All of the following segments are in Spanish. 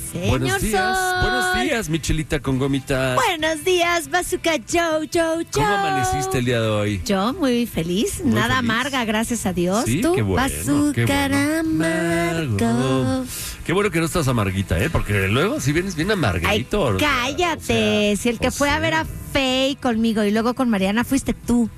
Buenos días, Michelita con gomitas. Buenos días, Bazooka Joe. ¿Cómo amaneciste el día de hoy? Yo muy feliz, Muy nada feliz. amarga, gracias a Dios. Sí, ¿Tú? qué bueno, Bazooka qué bueno. amargo. Qué bueno que no estás amarguita, porque luego si vienes bien Ay, amargadito. cállate. Si el que fue a ver a Faye conmigo y luego con Mariana fuiste tú.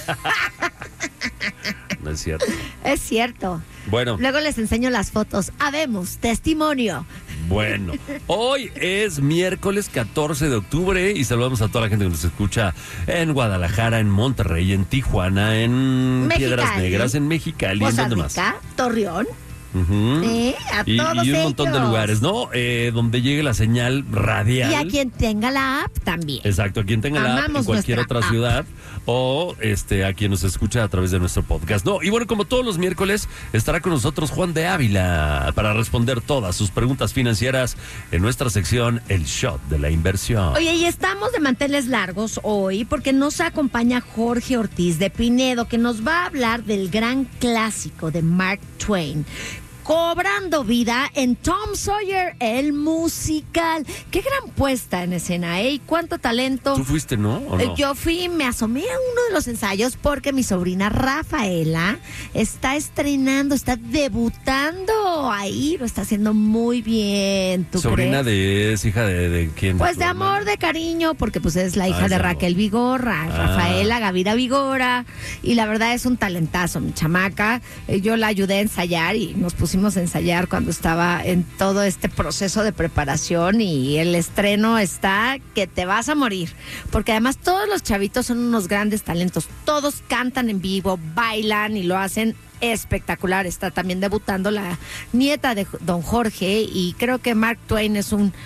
No es cierto. Es cierto. Bueno, Luego les enseño las fotos. Habemos testimonio. bueno. Hoy es miércoles 14 de octubre y saludamos a toda la gente que nos escucha en Guadalajara, en Monterrey, en Tijuana, en Piedras Mexicali. Negras, en Mexicali, ¿en Costa dónde más? Rica, Torreón. Ujú. Sí, a Y todos un montón de ellos. lugares, ¿no? Donde llegue la señal radial. Y a quien tenga la app también. Exacto, a quien tenga la app en Amamos cualquier nuestra otra app. ciudad o a quien nos escucha a través de nuestro podcast. No, y bueno, como todos los miércoles, estará con nosotros Juan de Ávila para responder todas sus preguntas financieras en nuestra sección El Shot de la Inversión. Oye, y estamos de manteles largos hoy porque nos acompaña Jorge Ortiz de Pinedo, que nos va a hablar del gran clásico de Mark Twain, cobrando vida en Tom Sawyer, el musical. Qué gran puesta en escena, ¿eh? Y cuánto talento. ¿Tú fuiste, no? ¿O no? Yo fui, me asomé a uno de los ensayos porque mi sobrina Rafaela está estrenando, está debutando ahí, lo está haciendo muy bien. ¿Tú ¿Sobrina crees? es hija de quién? Pues ¿Tu de hermana? amor, de cariño, porque pues es la hija es de de amor. Raquel Vigorra, Rafaela Gavira Vigora, y la verdad es un talentazo, mi chamaca. Yo la ayudé a ensayar y nos pusimos a ensayar cuando estaba en todo este proceso de preparación y el estreno está que te vas a morir, porque además todos los chavitos son unos grandes talentos, todos cantan en vivo, bailan y lo hacen espectacular. Está también debutando la nieta de don Jorge y creo que Mark Twain es un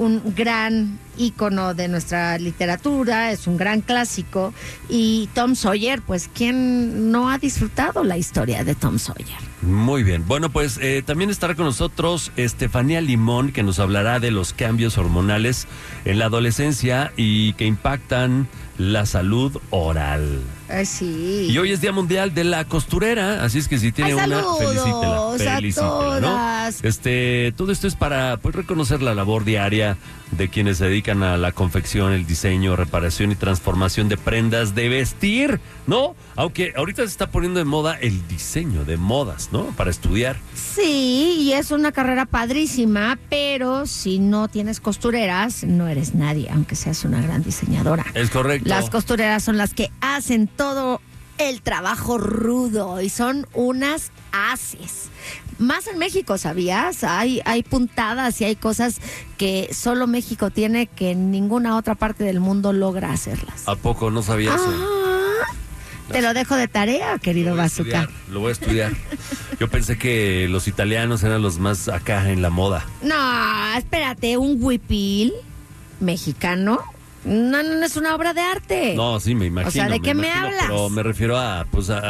gran ícono de nuestra literatura, es un gran clásico, y Tom Sawyer, pues ¿quién no ha disfrutado la historia de Tom Sawyer? Muy bien. Bueno, pues también estará con nosotros Estefanía Limón, que nos hablará de los cambios hormonales en la adolescencia y que impactan la salud oral. Sí. Y hoy es Día Mundial de la Costurera, así es que si tiene ¡Ay, una, saludos felicítela, a ¿no? todas! Todo esto es para pues reconocer la labor diaria de quienes se dedican a la confección, el diseño, reparación y transformación de prendas de vestir, ¿no? Aunque ahorita se está poniendo de moda el diseño de modas, ¿no? Para estudiar. Sí, y es una carrera padrísima, pero si no tienes costureras, no eres nadie, aunque seas una gran diseñadora. Es correcto. Las costureras son las que hacen todo el trabajo rudo y son unas haces. Más en México, ¿sabías? Hay puntadas y hay cosas que solo México tiene que ninguna otra parte del mundo logra hacerlas. ¿A poco no sabía eso? Ah, te lo dejo de tarea, querido Bazooka. Lo voy a estudiar. Yo pensé que los italianos eran los más acá en la moda. No, espérate, un huipil mexicano no es una obra de arte. No, sí, me imagino. O sea, ¿de qué me imagino, hablas? Pero me refiero a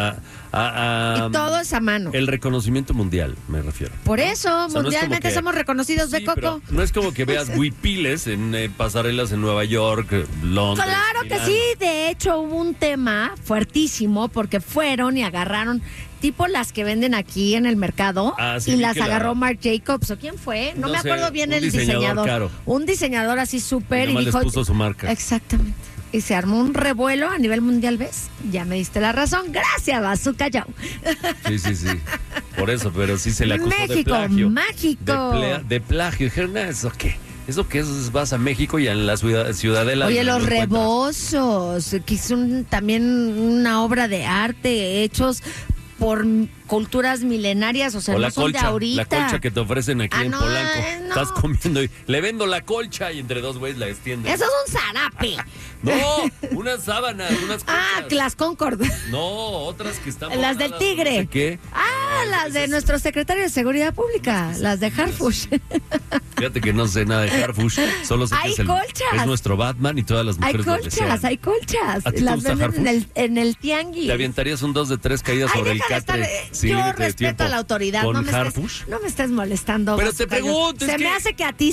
Y todo es a mano. el reconocimiento mundial, me refiero. Por eso, O sea, no es como mundialmente que- somos reconocidos de Sí, coco. pero no es como que veas huipiles en pasarelas en Nueva York, Londres. Claro que Milán. sí, de hecho hubo un tema fuertísimo porque fueron y agarraron tipo las que venden aquí en el mercado Sí, y vi las que agarró Marc Jacobs, ¿o quién fue? No No me sé, acuerdo bien un el diseñador diseñador. caro. Un diseñador así súper Y y nomás les dijo, puso su marca. exactamente. Y se armó un revuelo a nivel mundial, ¿ves? Ya me diste la razón. Gracias, Bazooka Joe. Sí. Por eso, pero sí se le acusó de México, plagio. mágico. De plagio. Dijeron, "No, ¿eso qué? ¿Eso qué es? Vas a México y en la ciudadela. Oye, lo los encuentras". rebozos, que son también una obra de arte hechos por culturas milenarias, o sea, O no la son de colcha, ahorita. la colcha que te ofrecen aquí en no, Polanco. no. Estás comiendo y le vendo la colcha y entre dos güeyes la extienden. Eso es un zarape. No, unas sábanas, unas colchas. Las Concord. No, otras que están Las del bordadas, tigre. No sé qué. Las de nuestro secretario de Seguridad Pública, las de Harfush. Fíjate que no sé nada de Harfush, solo sé que Hay es, colchas. es nuestro Batman y todas las Hay mujeres lo desean. colchas, hay colchas. ¿A ti te Las gusta venden Harfush? en el tianguis. ¿Te aventarías un 2 de 3 caídas Ay, sobre el deja de estar, catre sin yo límite de respeto tiempo a la autoridad. con No me Harfush? estés molestando. Pero te Bazooka Joe. pregunto, es Se que- me hace que a ti sí.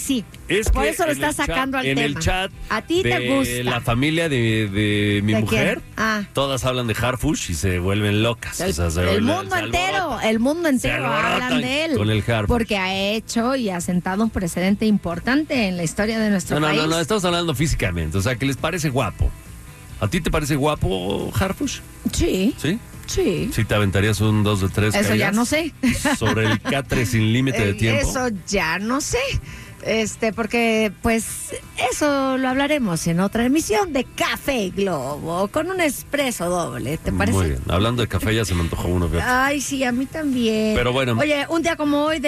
Es Por que eso lo en estás el chat- sacando al en tema. el chat A ti te de gusta. la familia de mi ¿De mujer, quién? Ah. todas hablan de Harfush y se vuelven locas. El, O sea, el se mundo entero, alborotan. el mundo entero alborotan hablan de él. con el Harfush. Porque ha hecho y ha sentado un precedente importante en la historia de nuestro No, país. no, estamos hablando físicamente. O sea, que les parece guapo. ¿A ti te parece guapo Harfush? Sí, ¿Sí? sí. ¿Sí te aventarías un 2 de 3 Eso ya no sé. sobre el catre sin límite de tiempo? Eso ya no sé. Porque pues eso lo hablaremos en otra emisión de Café Globo con un expreso doble, ¿te parece? Muy bien. Hablando de café ya se me antojó uno. Fíjate. Ay, sí, a mí también. Pero bueno. Oye, un día como hoy de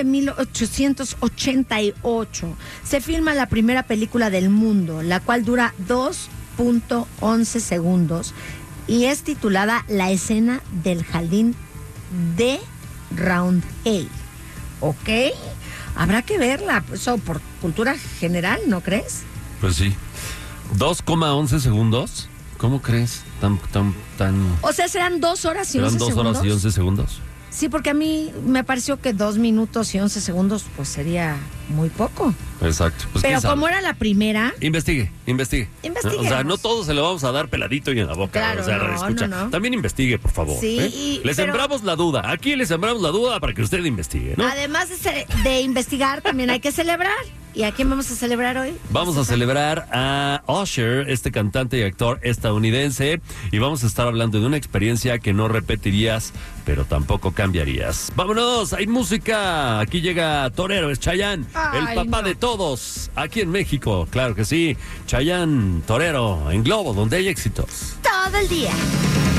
1888 se filma la primera película del mundo, la cual dura 2.11 segundos y es titulada La escena del jardín de Roundhay. ¿Ok? Habrá que verla, eso por cultura general, ¿no crees? Pues sí. 2,11 segundos. ¿Cómo crees? Tan. O sea, serán 2 horas y 11 ¿Eran 2 segundos. horas y 11 segundos? Sí, porque a mí me pareció que 2 minutos y 11 segundos pues sería muy poco. Exacto. Pues, Pero ¿quién sabe? como era la primera, Investigue. Investiguemos. O sea, no todo se lo vamos a dar peladito y en la boca. Claro, o sea, no, escucha. no. También investigue, por favor. Sí, Le pero- sembramos la duda. Aquí le sembramos la duda para que usted investigue, ¿no? además de investigar, también hay que celebrar. ¿Y a quién vamos a celebrar hoy? Vamos a celebrar a Usher, este cantante y actor estadounidense, y vamos a estar hablando de una experiencia que no repetirías, pero tampoco cambiarías. ¡Vámonos! ¡Hay música! Aquí llega Torero, es Chayanne, el Ay, papá no. de todos, aquí en México, claro que sí. Chayanne, Torero, en Globo, donde hay éxitos. Todo el día.